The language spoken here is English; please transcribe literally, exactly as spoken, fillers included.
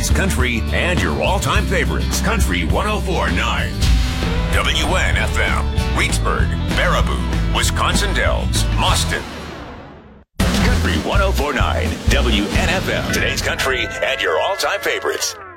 Today's country and your all-time favorites. Country one oh four point nine. W N F M. Reedsburg, Baraboo, Wisconsin Dells, Boston. Country one oh four point nine. W N F M. Today's country and your all-time favorites.